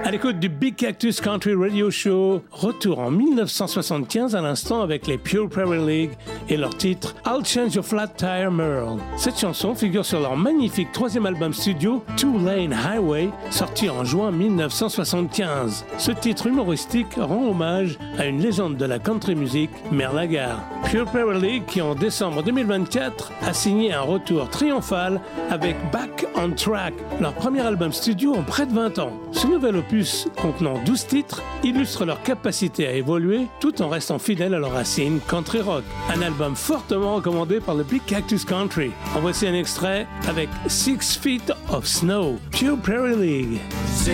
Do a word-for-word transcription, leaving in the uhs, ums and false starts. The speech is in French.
À l'écoute du Big Cactus Country Radio Show, retour en dix-neuf cent soixante-quinze à l'instant avec les Pure Prairie League et leur titre I'll Change Your Flat Tire Merle. Cette chanson figure sur leur magnifique troisième album studio Two Lane Highway, sorti en juin dix-neuf cent soixante-quinze. Ce titre humoristique rend hommage à une légende de la country music, Merle Haggard. Pure Prairie League qui en décembre deux mille vingt-quatre a signé un retour triomphal avec Back on Track, leur premier album studio en près de vingt ans. Ce nouvel opus, contenant douze titres, illustre leur capacité à évoluer tout en restant fidèles à leurs racines country rock. Un album fortement recommandé par le Big Cactus Country. En voici un extrait avec Six Feet of Snow, Pure Prairie League. Six